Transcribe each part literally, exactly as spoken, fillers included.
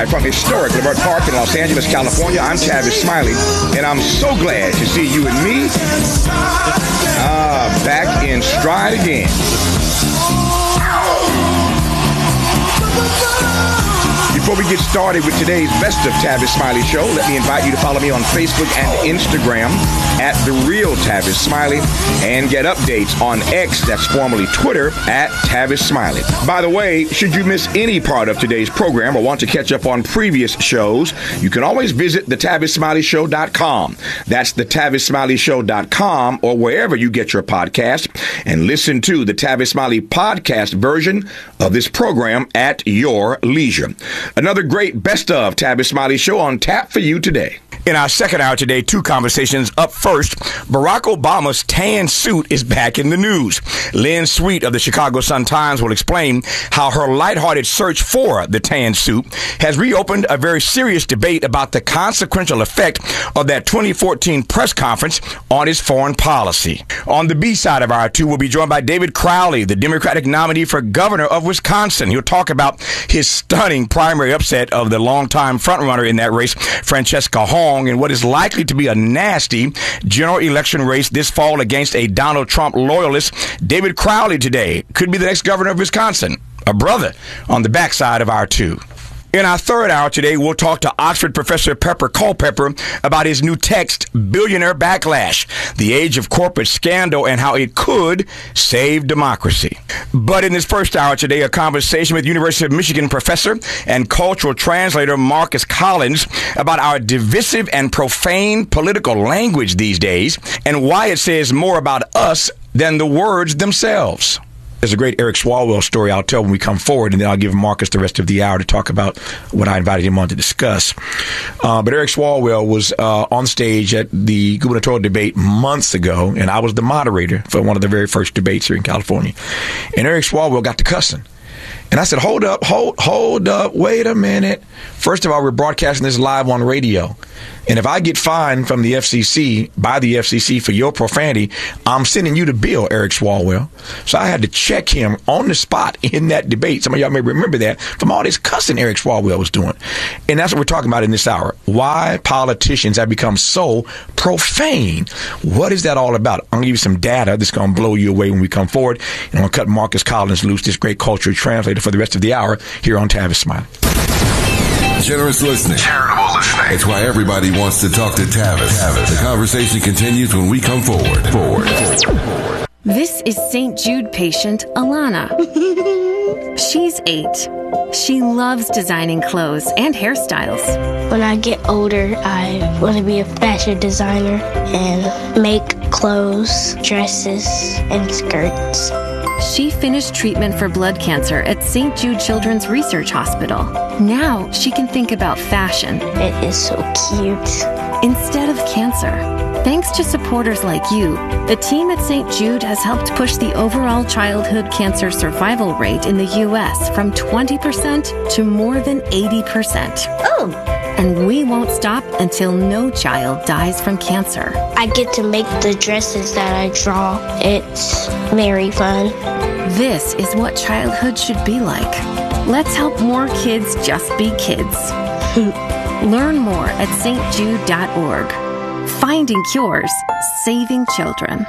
live from historic Leimert Park in Los Angeles, California. I'm Tavis Smiley, and I'm so glad to see you and me uh, back in stride again. Before we get started with today's Best of Tavis Smiley show, let me invite you to follow me on Facebook and Instagram at The Real Tavis Smiley and get updates on X, that's formerly Twitter, at Tavis Smiley. By the way, should you miss any part of today's program or want to catch up on previous shows, you can always visit the tavis smiley show dot com. That's the tavis smiley show dot com or wherever you get your podcast, and listen to the Tavis Smiley podcast version of this program at your leisure. Another great Best of Tavis Smiley show on tap for you today. In our second hour today, two conversations. Up first, Barack Obama's tan suit is back in the news. Lynn Sweet of the Chicago Sun-Times will explain how her lighthearted search for the tan suit has reopened a very serious debate about the consequential effect of that twenty fourteen press conference on his foreign policy. On the B side of our two, we'll be joined by David Crowley, the Democratic nominee for governor of Wisconsin. He'll talk about his stunning primary upset of the longtime frontrunner in that race, Francesca Hong, and what is likely to be a nasty general election race this fall against a Donald Trump loyalist. David Crowley today could be the next governor of Wisconsin, a brother on the backside of our two. In our third hour today, we'll talk to Oxford professor Pepper Culpepper about his new text, Billionaire Backlash, the Age of Corporate Scandal and How It Could Save Democracy. But in this first hour today, a conversation with University of Michigan professor and cultural translator Marcus Collins about our divisive and profane political language these days and why it says more about us than the words themselves. There's a great Eric Swalwell story I'll tell when we come forward, and then I'll give Marcus the rest of the hour to talk about what I invited him on to discuss. Uh, but Eric Swalwell was uh, on stage at the gubernatorial debate months ago, and I was the moderator for one of the very first debates here in California. And Eric Swalwell got to cussing. And I said, hold up, hold, hold up, wait a minute. First of all, we're broadcasting this live on radio. And if I get fined from the F C C, by the F C C for your profanity, I'm sending you the bill, Eric Swalwell. So I had to check him on the spot in that debate. Some of y'all may remember that from all this cussing Eric Swalwell was doing. And that's what we're talking about in this hour. Why politicians have become so profane. What is that all about? I'm going to give you some data that's going to blow you away when we come forward. And I'm going to cut Marcus Collins loose, this great cultural translator, for the rest of the hour here on Tavis Smiley. Generous listening. Charitable listening. It's why everybody wants to talk to Tavis. Tavis. The conversation continues when we come forward. Forward. Forward. This is Saint Jude patient Alana. She's eight. She loves designing clothes and hairstyles. When I get older, I want to be a fashion designer and make clothes, dresses, and skirts. She finished treatment for blood cancer at Saint Jude Children's Research Hospital. Now she can think about fashion. It is so cute. Instead of cancer. Thanks to supporters like you, the team at Saint Jude has helped push the overall childhood cancer survival rate in the U S from twenty percent to more than eighty percent. Oh! And we won't stop until no child dies from cancer. I get to make the dresses that I draw. It's very fun. This is what childhood should be like. Let's help more kids just be kids. Learn more at s t jude dot org. Finding cures, saving children.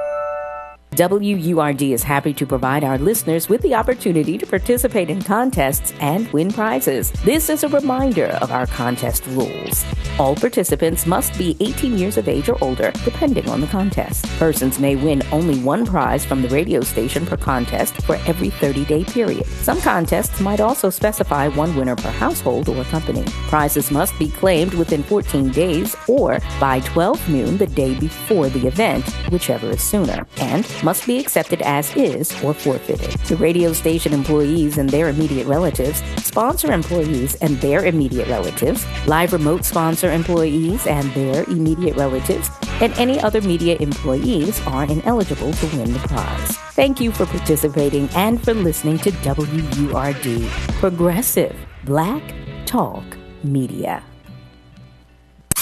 W U R D is happy to provide our listeners with the opportunity to participate in contests and win prizes. This is a reminder of our contest rules. All participants must be eighteen years of age or older, depending on the contest. Persons may win only one prize from the radio station per contest for every thirty-day period. Some contests might also specify one winner per household or company. Prizes must be claimed within fourteen days or by twelve noon the day before the event, whichever is sooner, and must be accepted as is or forfeited. The radio station employees and their immediate relatives, sponsor employees and their immediate relatives, live remote sponsor employees and their immediate relatives, and any other media employees are ineligible to win the prize. Thank you for participating and for listening to W U R D, Progressive Black Talk Media.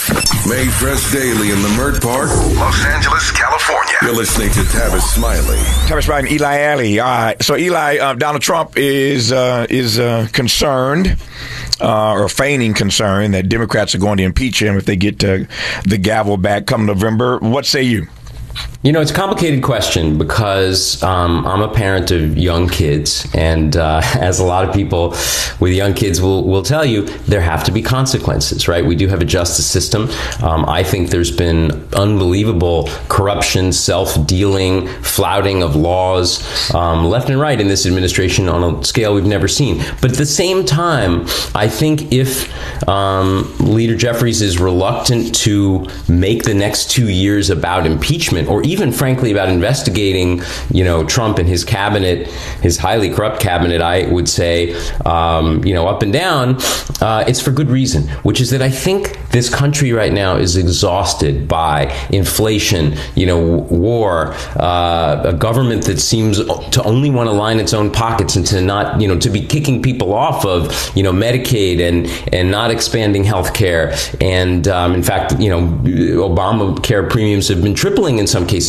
Made fresh daily in the Mert Park, Los Angeles, California. You're listening to Tavis Smiley. Tavis Smiley and Eli Alley. All right. So, Eli, uh, Donald Trump is uh, is uh, concerned uh, or feigning concern that Democrats are going to impeach him if they get uh, the gavel back come November. What say you? You know, it's a complicated question because um, I'm a parent of young kids, and uh, as a lot of people with young kids will, will tell you, there have to be consequences, right? We do have a justice system. Um, I think there's been unbelievable corruption, self-dealing, flouting of laws um, left and right in this administration on a scale we've never seen. But at the same time, I think if um, Leader Jeffries is reluctant to make the next two years about impeachment, or even frankly about investigating, you know, Trump and his cabinet, his highly corrupt cabinet, I would say, um, you know, up and down, uh, it's for good reason, which is that I think this country right now is exhausted by inflation, you know, war, uh, a government that seems to only want to line its own pockets and to not, you know, to be kicking people off of, you know, Medicaid and, and not expanding health care. And um, in fact, you know, Obamacare premiums have been tripling in some cases.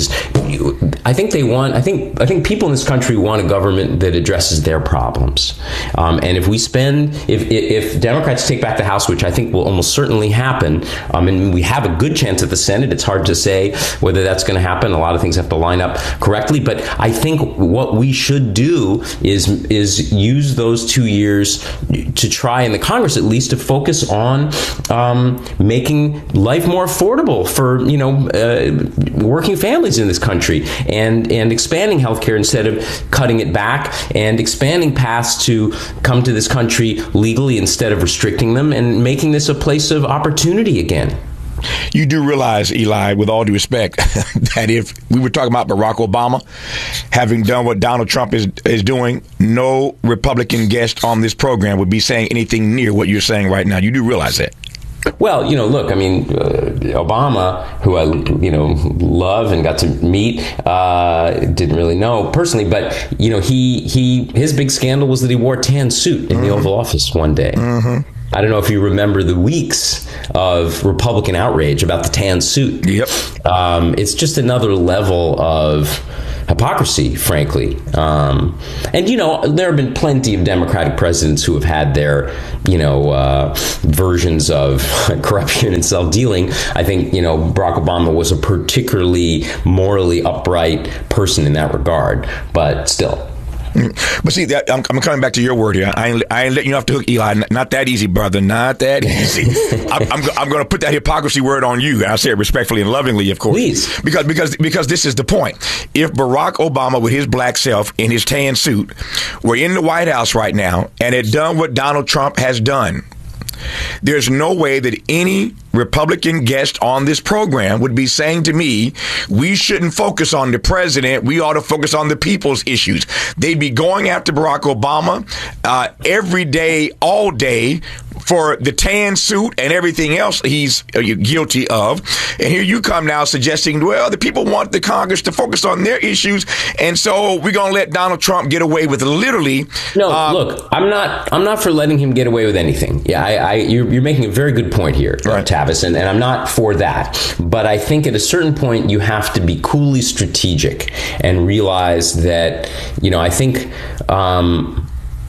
I think they want, I think, I think people in this country want a government that addresses their problems. Um, and if we spend, if, if Democrats take back the House, which I think will almost certainly happen, um, and we have a good chance at the Senate, it's hard to say whether that's going to happen. A lot of things have to line up correctly. But I think what we should do is, is use those two years to try, in the Congress at least, to focus on um, making life more affordable for, you know, uh, working families in this country, and and expanding healthcare instead of cutting it back, and expanding paths to come to this country legally instead of restricting them, and making this a place of opportunity again. You do realize, Eli, with all due respect, that if we were talking about Barack Obama having done what Donald Trump is is doing, no Republican guest on this program would be saying anything near what you're saying right now. You do realize that? Well, you know, look, I mean, uh, Obama, who I, you know, love and got to meet, uh, didn't really know personally, but, you know, he, he, his big scandal was that he wore a tan suit in mm-hmm. the Oval Office one day. Mm-hmm. I don't know if you remember the weeks of Republican outrage about the tan suit. Yep. Um, it's just another level of hypocrisy, frankly. Um, and, you know, there have been plenty of Democratic presidents who have had their, you know, uh, versions of corruption and self-dealing. I think, you know, Barack Obama was a particularly morally upright person in that regard, but still. But see, that, I'm, I'm coming back to your word here. I ain't, I ain't letting you off the hook, Eli. Not that easy, brother. Not that easy. I'm, I'm, I'm going to put that hypocrisy word on you. I say it respectfully and lovingly, of course. Please. Because, because, because this is the point. If Barack Obama, with his black self in his tan suit, were in the White House right now and had done what Donald Trump has done, there's no way that any Republican guest on this program would be saying to me, we shouldn't focus on the president. We ought to focus on the people's issues. They'd be going after Barack Obama uh, every day, all day, for the tan suit and everything else he's guilty of. And here you come now suggesting, well, the people want the Congress to focus on their issues, and so we're going to let Donald Trump get away with literally. No, um, look, I'm not I'm not for letting him get away with anything. Yeah, I, I you're, you're making a very good point here, right, Tavis, and, and I'm not for that. But I think at a certain point you have to be coolly strategic and realize that, you know, I think um,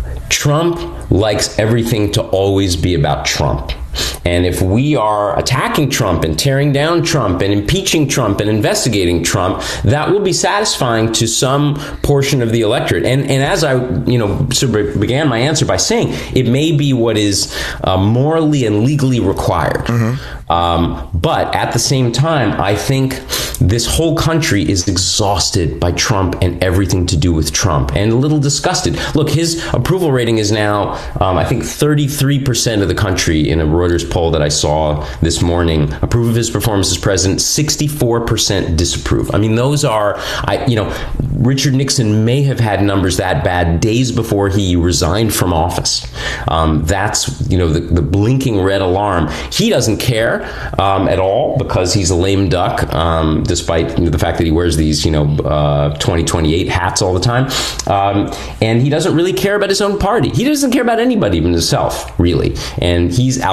Trump likes everything to always be about Trump. And if we are attacking Trump and tearing down Trump and impeaching Trump and investigating Trump, that will be satisfying to some portion of the electorate. And and as I, you know, sort of began my answer by saying, it may be what is uh, morally and legally required. Mm-hmm. Um, but at the same time, I think this whole country is exhausted by Trump and everything to do with Trump, and a little disgusted. Look, his approval rating is now, um, I think, thirty-three percent of the country in a Reuters poll that I saw this morning approve of his performance as president. sixty-four percent disapprove. I mean, those are, I, you know, Richard Nixon may have had numbers that bad days before he resigned from office. Um, that's, you know, the, the blinking red alarm. He doesn't care um, at all because he's a lame duck, um, despite you know, the fact that he wears these, you know, uh, twenty twenty-eight hats all the time. Um, and he doesn't really care about his own party. He doesn't care about anybody but himself, really. And he's out the door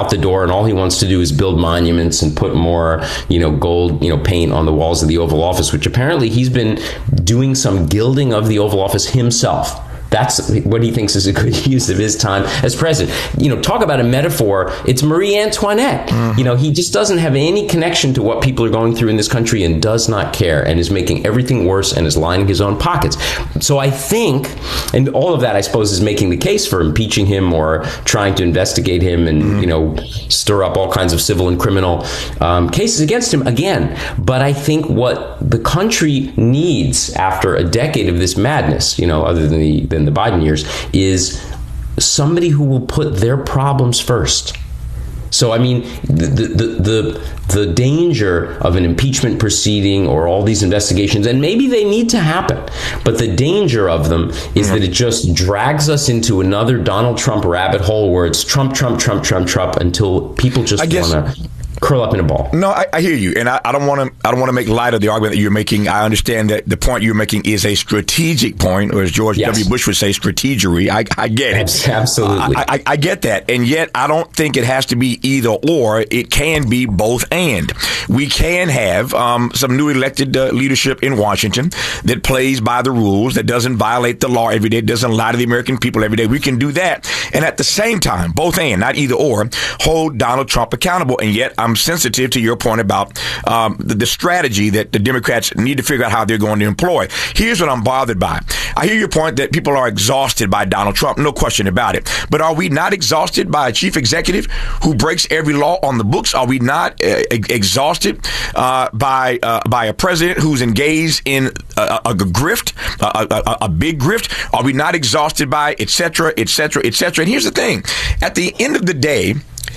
and all he wants to do is build monuments and put more, you know, gold, you know, paint on the walls of the Oval Office, which apparently he's been doing some gilding of the Oval Office himself. That's what he thinks is a good use of his time as president. You know, talk about a metaphor. It's Marie Antoinette. Mm-hmm. You know, he just doesn't have any connection to what people are going through in this country and does not care and is making everything worse and is lining his own pockets. So I think, and all of that, I suppose, is making the case for impeaching him or trying to investigate him and, mm-hmm. you know, stir up all kinds of civil and criminal um, cases against him again. But I think what the country needs after a decade of this madness, you know, other than the, the in the Biden years, is somebody who will put their problems first. So, I mean, the, the the the danger of an impeachment proceeding or all these investigations, and maybe they need to happen, but the danger of them is mm-hmm. that it just drags us into another Donald Trump rabbit hole where it's Trump, Trump, Trump, Trump, Trump until people just want to curl up in a ball. No, I, I hear you, and I, I don't want to. I don't want to make light of the argument that you're making. I understand that the point you're making is a strategic point, or as George yes. W. Bush would say, strategery. I, I get it. Absolutely, I, I, I get that, and yet I don't think it has to be either or. It can be both and. We can have um, some new elected uh, leadership in Washington that plays by the rules, that doesn't violate the law every day, doesn't lie to the American people every day. We can do that, and at the same time, both and, not either or, hold Donald Trump accountable. And yet, I'm I'm sensitive to your point about um, the, the strategy that the Democrats need to figure out how they're going to employ. Here's what I'm bothered by. I hear your point that people are exhausted by Donald Trump, no question about it. But are we not exhausted by a chief executive who breaks every law on the books? Are we not uh, exhausted uh, by uh, by a president who's engaged in a, a, a grift, a, a, a big grift? Are we not exhausted by et cetera, et cetera, et cetera? And here's the thing. At the end of the day,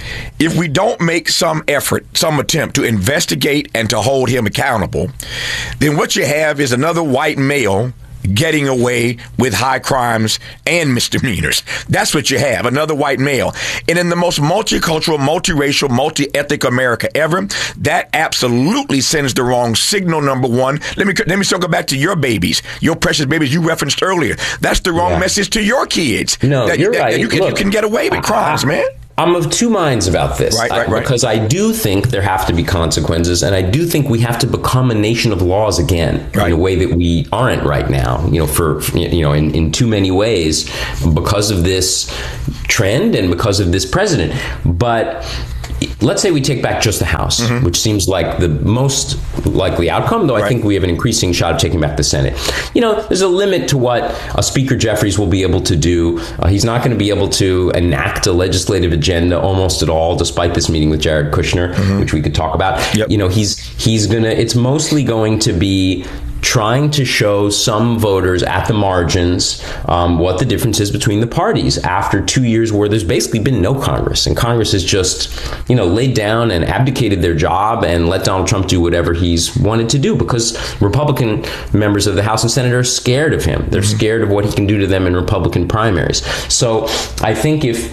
if we don't make some effort, some attempt to investigate and to hold him accountable, then what you have is another white male getting away with high crimes and misdemeanors. That's what you have, another white male. And in the most multicultural, multiracial, multi-ethnic America ever, that absolutely sends the wrong signal, number one. Let me let me circle back to your babies, your precious babies you referenced earlier. That's the wrong yeah. message to your kids. No, that, you're that, right. That you, can, Look, you can get away with crimes, I, man. I'm of two minds about this, right, right, right. because I do think there have to be consequences, and I do think we have to become a nation of laws again right. in a way that we aren't right now. You know, for you know, in, in too many ways, because of this trend and because of this president. But let's say we take back just the House, mm-hmm. which seems like the most likely outcome, though I right. think we have an increasing shot of taking back the Senate. You know, there's a limit to what uh, Speaker Jeffries will be able to do. Uh, he's not going to be able to enact a legislative agenda almost at all, despite this meeting with Jared Kushner, mm-hmm. which we could talk about. Yep. You know, he's he's going to, it's mostly going to be trying to show some voters at the margins um, what the difference is between the parties after two years where there's basically been no Congress. And Congress has just, you know, laid down and abdicated their job and let Donald Trump do whatever he's wanted to do because Republican members of the House and Senate are scared of him. They're mm-hmm. scared of what he can do to them in Republican primaries. So I think if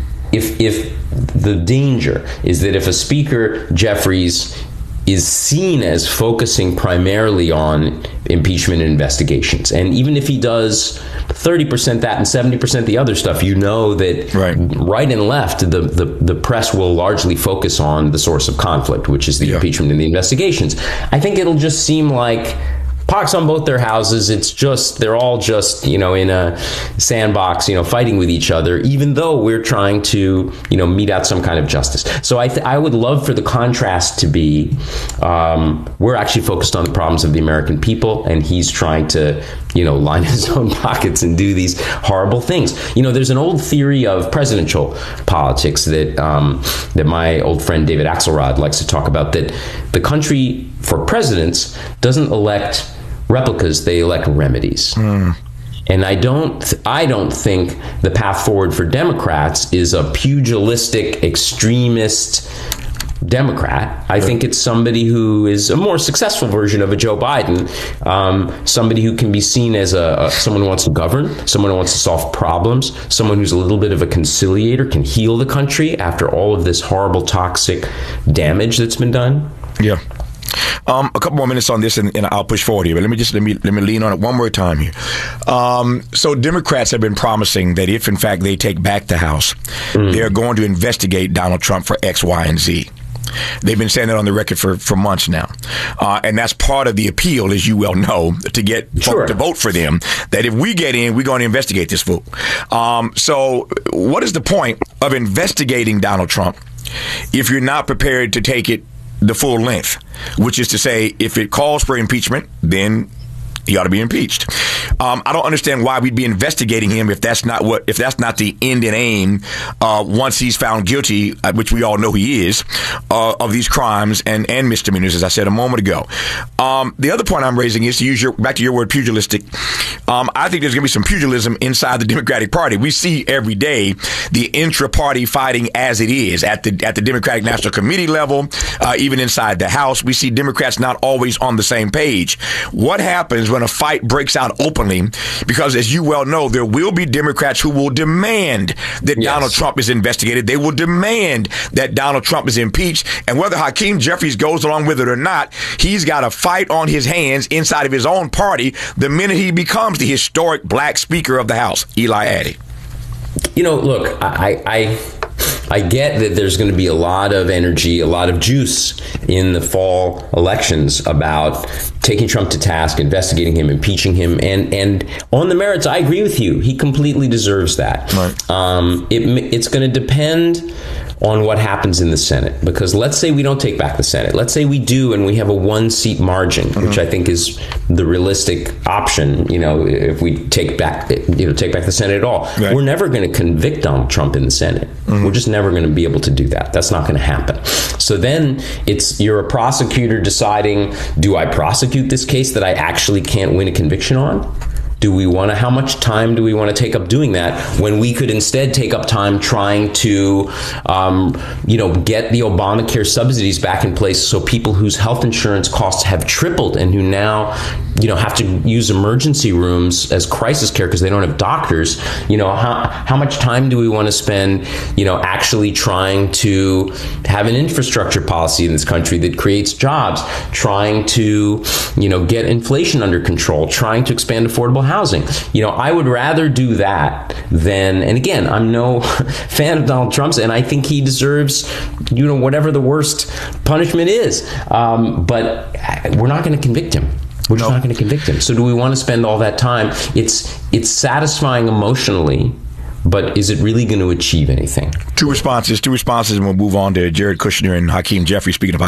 if if the danger is that if a Speaker Jeffries is seen as focusing primarily on impeachment and investigations. And even if he does thirty percent that and seventy percent the other stuff, you know that right, right and left, the, the, the press will largely focus on the source of conflict, which is the yeah. impeachment and the investigations. I think it'll just seem like pox on both their houses. It's just, they're all just, you know, in a sandbox, you know, fighting with each other, even though we're trying to, you know, mete out some kind of justice. So I, th- I would love for the contrast to be, um, we're actually focused on the problems of the American people, and he's trying to, you know, line his own pockets and do these horrible things. You know, there's an old theory of presidential politics that, um, that my old friend David Axelrod likes to talk about, that the country for presidents doesn't elect replicas, they elect remedies. Mm. And I don't th- I don't think the path forward for Democrats is a pugilistic extremist Democrat. I think it's somebody who is a more successful version of a Joe Biden, um, somebody who can be seen as a, a someone who wants to govern, someone who wants to solve problems, someone who's a little bit of a conciliator, can heal the country after all of this horrible, toxic damage that's been done. Yeah. Um, a couple more minutes on this, and, and I'll push forward here. But let me just let me let me lean on it one more time here. Um, so Democrats have been promising that if, in fact, they take back the House, mm. they're going to investigate Donald Trump for X, Y, and Z. They've been saying that on the record for, for months now. Uh, and that's part of the appeal, as you well know, to get sure. folks to vote for them, that if we get in, we're going to investigate this fool. Um, so what is the point of investigating Donald Trump if you're not prepared to take it the full length, which is to say, if it calls for impeachment, then he ought to be impeached. Um, I don't understand why we'd be investigating him if that's not what if that's not the end and aim. Uh, once he's found guilty, uh, which we all know he is, uh, of these crimes and, and misdemeanors, as I said a moment ago. Um, the other point I'm raising is to use your back to your word pugilistic. Um, I think there's going to be some pugilism inside the Democratic Party. We see every day the intra-party fighting as it is at the at the Democratic National Committee level, uh, even inside the House. We see Democrats not always on the same page. What happens when a fight breaks out openly? Because, as you well know, there will be Democrats who will demand that yes. Donald Trump is investigated. They will demand that Donald Trump is impeached. And whether Hakeem Jeffries goes along with it or not, he's got a fight on his hands inside of his own party the minute he becomes the historic black Speaker of the House, Eli Addy. You know, look, I... I I get that there's going to be a lot of energy, a lot of juice in the fall elections about taking Trump to task, investigating him, impeaching him. And, and on the merits, I agree with you. He completely deserves that. Right. Um, it, it's going to depend on what happens in the Senate. Because let's say we don't take back the Senate. Let's say we do and we have a one-seat margin, mm-hmm. which I think is the realistic option, you know, if we take back, you know, take back the Senate at all. Right. We're never going to convict Donald Trump in the Senate. Mm-hmm. We're just never going to be able to do that. That's not going to happen. So then it's you're a prosecutor deciding, do I prosecute this case that I actually can't win a conviction on? Do we want to, how much time do we want to take up doing that when we could instead take up time trying to, um, you know, get the Obamacare subsidies back in place so people whose health insurance costs have tripled and who now, you know, have to use emergency rooms as crisis care because they don't have doctors, you know, how, how much time do we want to spend, you know, actually trying to have an infrastructure policy in this country that creates jobs, trying to, you know, get inflation under control, trying to expand affordable housing. Housing. You know, I would rather do that than, and again, I'm no fan of Donald Trump's, and I think he deserves, you know, whatever the worst punishment is. Um, but we're not going to convict him. We're just no. not going to convict him. So do we want to spend all that time? It's it's satisfying emotionally, but is it really going to achieve anything? Two responses, two responses, and we'll move on to Jared Kushner and Hakeem Jeffries speaking about